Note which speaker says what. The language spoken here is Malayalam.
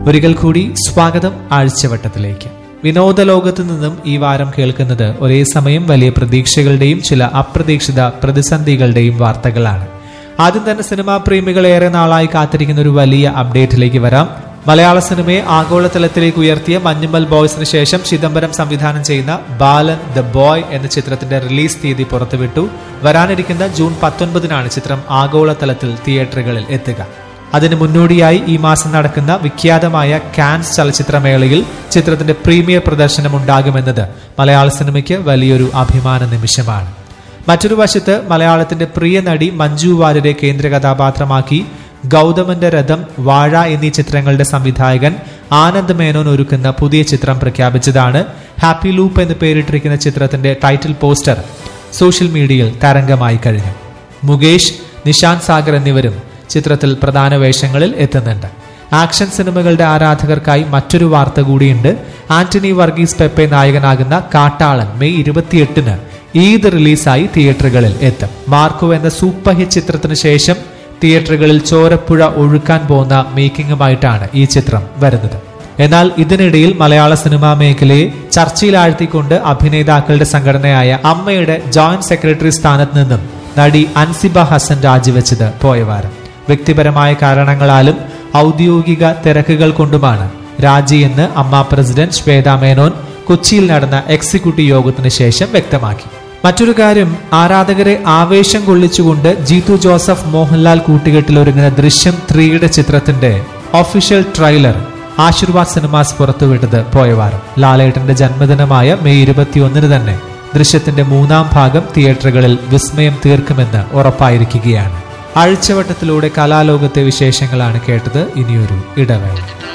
Speaker 1: ഒരിക്കൽ കൂടി സ്വാഗതം ആഴ്ചവട്ടത്തിലേക്ക്. വിനോദ ലോകത്തു നിന്നും ഈ വാരം കേൾക്കുന്നത് ഒരേ സമയം വലിയ പ്രതീക്ഷകളുടെയും ചില അപ്രതീക്ഷിത പ്രതിസന്ധികളുടെയും വാർത്തകളാണ്. ആദ്യം തന്നെ സിനിമാ പ്രേമികൾ ഏറെ നാളായി കാത്തിരിക്കുന്ന ഒരു വലിയ അപ്ഡേറ്റിലേക്ക് വരാം. മലയാള സിനിമയെ ആഗോളതലത്തിലേക്ക് ഉയർത്തിയ മഞ്ഞുമൽ ബോയ്സിന് ശേഷം ചിദംബരം സംവിധാനം ചെയ്യുന്ന ബാലൻ ദ ബോയ് എന്ന ചിത്രത്തിന്റെ റിലീസ് തീയതി പുറത്തുവിട്ടു. വരാനിരിക്കുന്ന ജൂൺ 19-നാണ് ചിത്രം ആഗോളതലത്തിൽ തിയേറ്ററുകളിൽ എത്തുക. അതിന് മുന്നോടിയായി ഈ മാസം നടക്കുന്ന വിഖ്യാതമായ കാൻസ് ചലച്ചിത്രമേളയിൽ ചിത്രത്തിന്റെ പ്രീമിയർ പ്രദർശനം ഉണ്ടാകുമെന്നത് മലയാള സിനിമയ്ക്ക് വലിയൊരു അഭിമാന നിമിഷമാണ്. മറ്റൊരു വശത്ത് മലയാളത്തിന്റെ പ്രിയ നടി മഞ്ജു വാര്യരെ കേന്ദ്ര കഥാപാത്രമാക്കി ഗൗതമന്റെ രഥം, വാഴ എന്നീ ചിത്രങ്ങളുടെ സംവിധായകൻ ആനന്ദ് മേനോൻ ഒരുക്കുന്ന പുതിയ ചിത്രം പ്രഖ്യാപിച്ചതാണ്. ഹാപ്പി ലൂപ്പ് എന്ന് പേരിട്ടിരിക്കുന്ന ചിത്രത്തിന്റെ ടൈറ്റിൽ പോസ്റ്റർ സോഷ്യൽ മീഡിയയിൽ തരംഗമായി കഴിഞ്ഞു. മുകേഷ്, നിശാന്ത് സാഗർ എന്നിവരും ചിത്രത്തിൽ പ്രധാന വേഷങ്ങളിൽ എത്തുന്നുണ്ട്. ആക്ഷൻ സിനിമകളുടെ ആരാധകർക്കായി മറ്റൊരു വാർത്ത കൂടിയുണ്ട്. ആന്റണി വർഗീസ് പെപ്പെ നായകനാകുന്ന കാട്ടാളൻ മെയ് 28-ന് ഈദ് റിലീസായി തിയേറ്ററുകളിൽ എത്തും. മാർക്കോ എന്ന സൂപ്പർ ഹിറ്റ് ചിത്രത്തിന് ശേഷം തിയേറ്ററുകളിൽ ചോരപ്പുഴ ഒഴുക്കാൻ പോകുന്ന മേക്കിംഗുമായിട്ടാണ് ഈ ചിത്രം വരുന്നത്. എന്നാൽ ഇതിനിടയിൽ മലയാള സിനിമാ മേഖലയെ ചർച്ചയിലാഴ്ത്തിക്കൊണ്ട് അഭിനേതാക്കളുടെ സംഘടനയായ അമ്മയുടെ ജോയിന്റ് സെക്രട്ടറി സ്ഥാനത്ത് നിന്നും നടി അൻസിബ ഹസൻ രാജിവെച്ചത് പോയ വാരം. വ്യക്തിപരമായ കാരണങ്ങളാലും ഔദ്യോഗിക തിരക്കുകൾ കൊണ്ടുമാണ് രാജിയെന്ന് അമ്മ പ്രസിഡന്റ് ശ്വേത മേനോൻ കൊച്ചിയിൽ നടന്ന എക്സിക്യൂട്ടീവ് യോഗത്തിന് ശേഷം വ്യക്തമാക്കി. മറ്റൊരു കാര്യം, ആരാധകരെ ആവേശം കൊള്ളിച്ചുകൊണ്ട് ജീതു ജോസഫ് മോഹൻലാൽ കൂട്ടുകെട്ടിൽ ഒരുങ്ങുന്ന ദൃശ്യം 3യുടെ ചിത്രത്തിന്റെ ഒഫീഷ്യൽ ട്രെയിലർ ആശീർവാദ് സിനിമാസ് പുറത്തുവിട്ടത് പോയ വാരം. ലാലേട്ടന്റെ ജന്മദിനമായ മെയ് 21-ന് തന്നെ ദൃശ്യത്തിന്റെ 3ാം ഭാഗം തിയേറ്ററുകളിൽ വിസ്മയം തീർക്കുമെന്ന് ഉറപ്പായിരിക്കുകയാണ്. ആഴ്ചവട്ടത്തിലൂടെ കലാലോകത്തെ വിശേഷങ്ങളാണ് കേട്ടത്. ഇനിയൊരു ഇടവേള.